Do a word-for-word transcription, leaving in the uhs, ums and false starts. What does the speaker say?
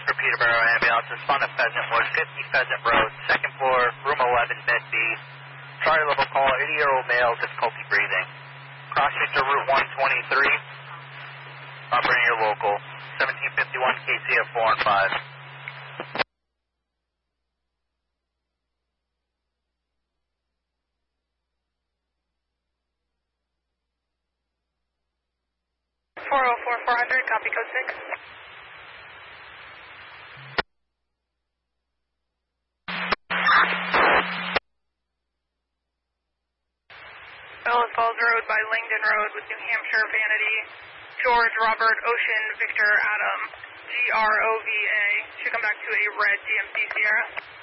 for Peterborough Ambulance. Respond to Pheasant Wood, fifty Pheasant Road, second floor, room eleven, bed B. Charlie level call, eighty-year-old male, difficulty breathing. Crossing to Route one twenty-three. Operating your local, seventeen fifty-one K C F four and five. four oh four, four hundred, copy code six. Bellas Falls Road by Langdon Road with New Hampshire, Vanity, George, Robert, Ocean, Victor, Adam, G R O V A. Should come back to a red D M C Sierra.